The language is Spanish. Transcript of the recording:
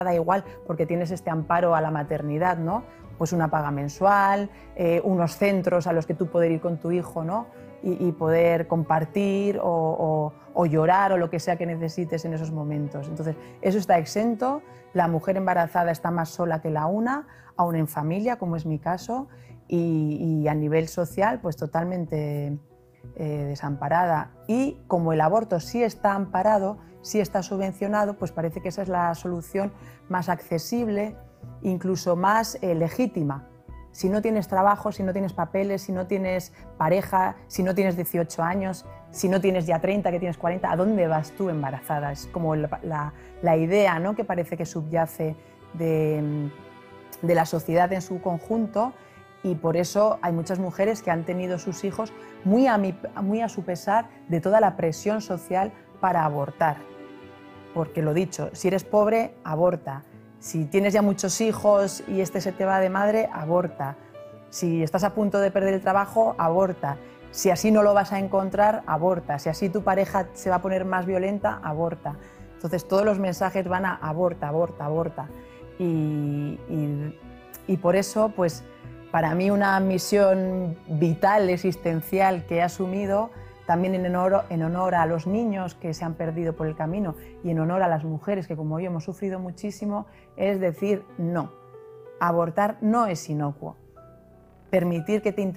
da igual porque tienes este amparo a la maternidad, ¿no? Pues una paga mensual, unos centros a los que tú poder ir con tu hijo, ¿no? Y poder compartir o llorar o lo que sea que necesites en esos momentos. Entonces, eso está exento. La mujer embarazada está más sola que la una, aún en familia, como es mi caso, y a nivel social, pues totalmente desamparada. Y como el aborto sí está amparado, sí está subvencionado, pues parece que esa es la solución más accesible, incluso más legítima. Si no tienes trabajo, si no tienes papeles, si no tienes pareja, si no tienes 18 años, si no tienes ya 30, que tienes 40, ¿a dónde vas tú embarazada? Es como la idea, ¿no?, que parece que subyace de la sociedad en su conjunto, y por eso hay muchas mujeres que han tenido sus hijos muy a su pesar de toda la presión social para abortar. Porque lo dicho, si eres pobre, aborta. Si tienes ya muchos hijos y este se te va de madre, aborta. Si estás a punto de perder el trabajo, aborta. Si así no lo vas a encontrar, aborta. Si así tu pareja se va a poner más violenta, aborta. Entonces todos los mensajes van a aborta, aborta, aborta. Y por eso, pues para mí una misión vital, existencial que he asumido, también en honor a los niños que se han perdido por el camino y en honor a las mujeres que como yo hemos sufrido muchísimo, es decir no. Abortar no es inocuo. Permitir que te